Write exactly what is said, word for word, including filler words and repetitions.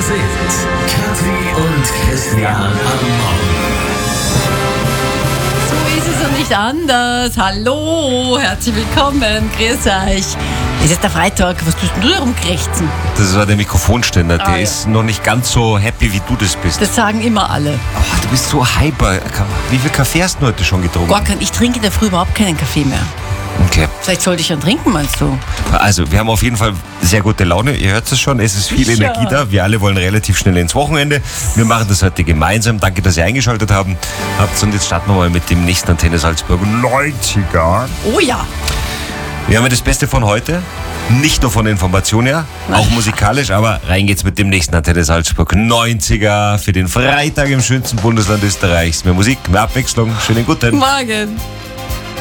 sind Kathi und Christian am Morgen. So ist es und nicht anders. Hallo, herzlich willkommen, grüß euch. Es ist der Freitag, was tust denn du da rumkrächzen? Das war der Mikrofonständer, der Ah, ja. ist noch nicht ganz so happy, wie du das bist. Das sagen immer alle. Oh, du bist so hyper. Wie viel Kaffee hast du heute schon getrunken? Gar kein, ich trinke in der Früh überhaupt keinen Kaffee mehr. Okay. Vielleicht sollte ich dann trinken, meinst du? Also, wir haben auf jeden Fall sehr gute Laune. Ihr hört es schon, es ist viel Ja. Energie da. Wir alle wollen relativ schnell ins Wochenende. Wir machen das heute gemeinsam. Danke, dass ihr eingeschaltet haben. habt. Und jetzt starten wir mal mit dem nächsten Antenne Salzburg neunziger. Oh ja. Wir haben ja das Beste von heute. Nicht nur von der Information her, auch musikalisch, aber rein geht's mit dem nächsten Antenne Salzburg neunziger für den Freitag im schönsten Bundesland Österreichs. Mehr Musik, mehr Abwechslung. Schönen guten. Morgen.